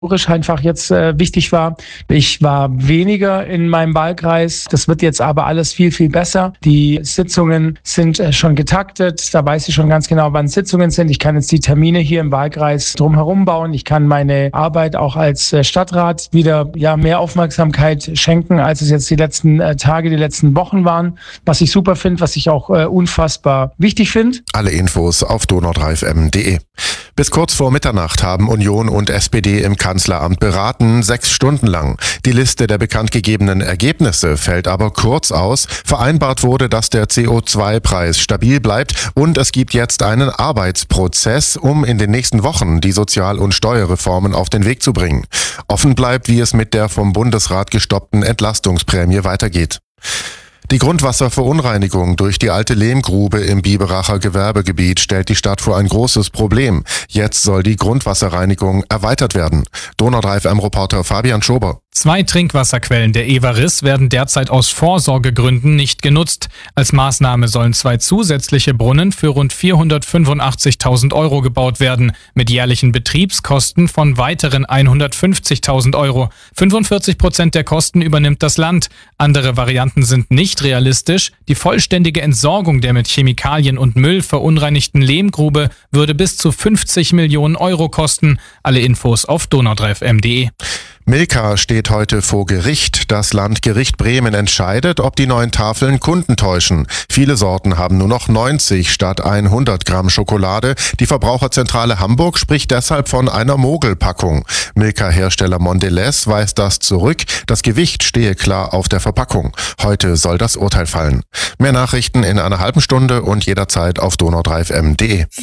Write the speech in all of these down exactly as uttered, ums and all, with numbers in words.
einfach jetzt äh, wichtig war. Ich war weniger in meinem Wahlkreis. Das wird jetzt aber alles viel, viel besser. Die Sitzungen sind äh, schon getaktet. Da weiß ich schon ganz genau, wann Sitzungen sind. Ich kann jetzt die Termine hier im Wahlkreis drumherum bauen. Ich kann meine Arbeit auch als äh, Stadtrat wieder ja mehr Aufmerksamkeit schenken, als es jetzt die letzten äh, Tage, die letzten Wochen waren. Was ich super finde, was ich auch äh, unfassbar wichtig finde. Alle Infos auf donau drei f m punkt d e. Bis kurz vor Mitternacht haben Union und S P D im Kanzleramt beraten, sechs Stunden lang. Die Liste der bekannt gegebenen Ergebnisse fällt aber kurz aus. Vereinbart wurde, dass der C O zwei Preis stabil bleibt und es gibt jetzt einen Arbeitsprozess, um in den nächsten Wochen die Sozial- und Steuerreformen auf den Weg zu bringen. Offen bleibt, wie es mit der vom Bundesrat gestoppten Entlastungsprämie weitergeht. Die Grundwasserverunreinigung durch die alte Lehmgrube im Biberacher Gewerbegebiet stellt die Stadt vor ein großes Problem. Jetzt soll die Grundwasserreinigung erweitert werden. donau drei F M-Reporter Fabian Schober. Zwei Trinkwasserquellen der Everis werden derzeit aus Vorsorgegründen nicht genutzt. Als Maßnahme sollen zwei zusätzliche Brunnen für rund vierhundertfünfundachtzigtausend Euro gebaut werden, mit jährlichen Betriebskosten von weiteren hundertfünfzigtausend Euro. fünfundvierzig Prozent der Kosten übernimmt das Land. Andere Varianten sind nicht realistisch. Die vollständige Entsorgung der mit Chemikalien und Müll verunreinigten Lehmgrube würde bis zu fünfzig Millionen Euro kosten. Alle Infos auf donau drei f m punkt d e. Milka steht heute vor Gericht. Das Landgericht Bremen entscheidet, ob die neuen Tafeln Kunden täuschen. Viele Sorten haben nur noch neunzig statt hundert Gramm Schokolade. Die Verbraucherzentrale Hamburg spricht deshalb von einer Mogelpackung. Milka-Hersteller Mondelez weist das zurück. Das Gewicht stehe klar auf der Verpackung. Heute soll das Urteil fallen. Mehr Nachrichten in einer halben Stunde und jederzeit auf donau drei f m punkt d e.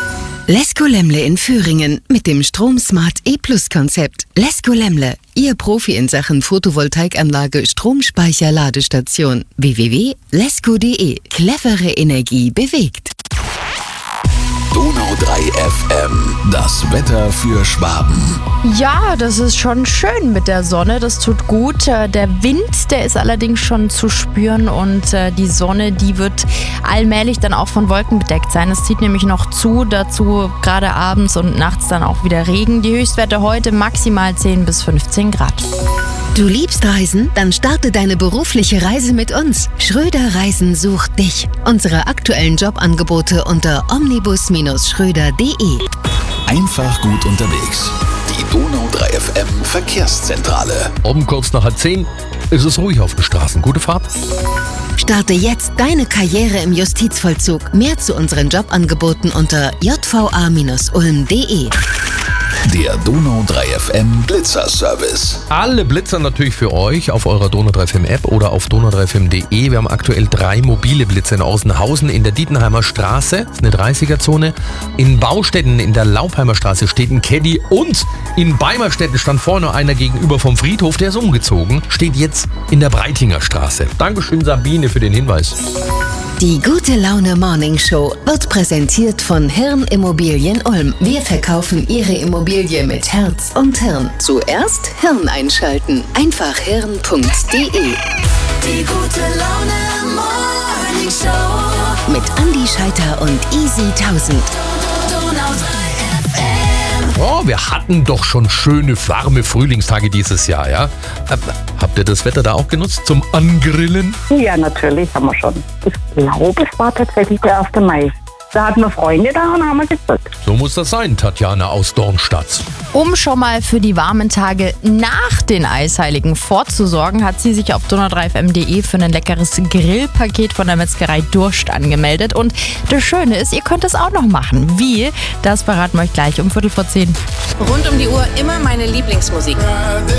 Lesko Lemle in Föhringen mit dem StromSmart E-Plus-Konzept. Lesko Lemle, Ihr Profi in Sachen Photovoltaikanlage, Stromspeicher, Ladestation. w w w punkt lesko punkt d e. Clevere Energie bewegt. Donau drei F M, das Wetter für Schwaben. Ja, das ist schon schön mit der Sonne, das tut gut. Der Wind, der ist allerdings schon zu spüren und die Sonne, die wird allmählich dann auch von Wolken bedeckt sein. Es zieht nämlich noch zu, dazu gerade abends und nachts dann auch wieder Regen. Die Höchstwerte heute maximal zehn bis fünfzehn Grad. Du liebst Reisen? Dann starte deine berufliche Reise mit uns. Schröder Reisen sucht dich. Unsere aktuellen Jobangebote unter omnibus Schröder punkt d e. Einfach gut unterwegs. Die Donau drei F M Verkehrszentrale. Um kurz nach halb zehn ist es ruhig auf den Straßen. Gute Fahrt. Starte jetzt deine Karriere im Justizvollzug. Mehr zu unseren Jobangeboten unter j v a ulm punkt d e. Der Donau drei F M Blitzer-Service. Alle Blitzer natürlich für euch auf eurer Donau drei F M App oder auf donau drei f m punkt d e. Wir haben aktuell drei mobile Blitzer in Außenhausen, in der Dietenheimer Straße, das ist eine dreißiger-Zone. In Baustätten in der Laubheimer Straße steht ein Caddy und in Beimerstetten stand vorne einer gegenüber vom Friedhof, der ist umgezogen, steht jetzt in der Breitinger Straße. Dankeschön Sabine für den Hinweis. Die Gute Laune Morning Show wird präsentiert von Hirn Immobilien Ulm. Wir verkaufen Ihre Immobilie mit Herz und Hirn. Zuerst Hirn einschalten. Einfach hirn punkt d e. Die Gute Laune Morning Show mit Andi Scheiter und Easy tausend. Oh, wir hatten doch schon schöne, warme Frühlingstage dieses Jahr, ja? Habt ihr das Wetter da auch genutzt zum Angrillen? Ja, natürlich haben wir schon. Ich glaube, es war tatsächlich der erste Mai. Da hatten wir Freunde da und haben wir gezückt. So muss das sein, Tatjana aus Dornstadt. Um schon mal für die warmen Tage nach den Eisheiligen vorzusorgen, hat sie sich auf donau drei f m punkt d e für ein leckeres Grillpaket von der Metzgerei Durst angemeldet. Und das Schöne ist, ihr könnt es auch noch machen. Wie? Das verraten wir euch gleich um Viertel vor zehn. Rund um die Uhr immer meine Lieblingsmusik.